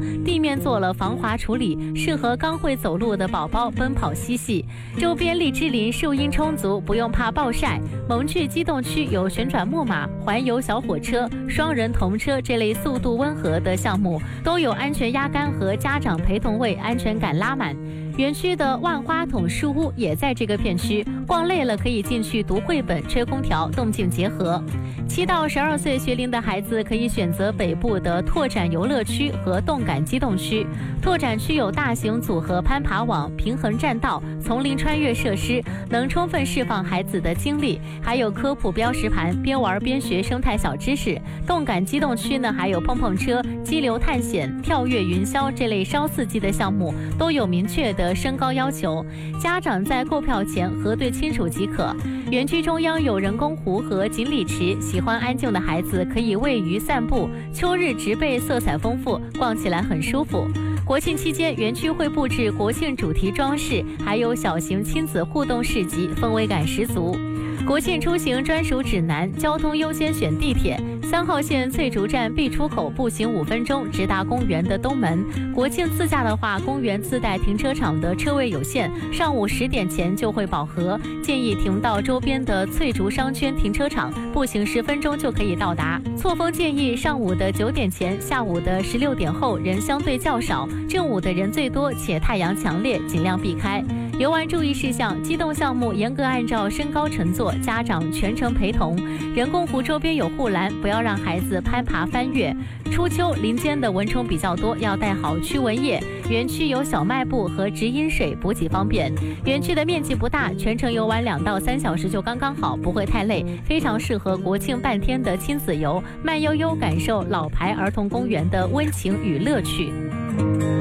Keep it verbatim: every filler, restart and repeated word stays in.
地面做了防滑处理，适合刚会走路的宝宝奔跑嬉戏。周边荔枝林树荫充足，不用怕暴晒。萌趣机动区有旋转木马、环游小火车、双人童车这类速度温和的项目，都有安全压杆和家长陪同位，安全感拉满。园区的万花筒树屋也在这个片区，逛累了可以进去读绘本、吹空调，动静结合。七到十二岁学龄的孩子可以选择北部的拓展游乐区和动感机动区。拓展区有大型组合攀爬网、平衡栈道、丛林穿越设施，能充分释放孩子的精力，还有科普标识盘，边玩边学生态小知识。动感机动区呢，还有碰碰车、激流探险、跳跃云霄这类稍刺激的项目，都有明确的身高要求，家长在购票前核对清楚即可。园区中央有人工湖和锦鲤池，喜欢安静的孩子可以喂鱼散步。秋日植被色彩丰富，逛起来很舒服。国庆期间，园区会布置国庆主题装饰，还有小型亲子互动市集，氛围感十足。国庆出行专属指南：交通优先选地铁。三号线翠竹站 B 出口步行五分钟直达公园的东门。国庆自驾的话，公园自带停车场的车位有限，上午十点前就会饱和，建议停到周边的翠竹商圈停车场，步行十分钟就可以到达。错峰建议上午的九点前，下午的十六点后人相对较少，正午的人最多，且太阳强烈，尽量避开。游玩注意事项：机动项目严格按照身高乘坐，家长全程陪同。人工湖周边有护栏，不要让孩子攀爬翻越。初秋林间的蚊虫比较多，要带好驱蚊液。园区有小卖部和直饮水，补给方便。园区的面积不大，全程游玩两到三小时就刚刚好，不会太累，非常适合国庆半天的亲子游，慢悠悠感受老牌儿童公园的温情与乐趣。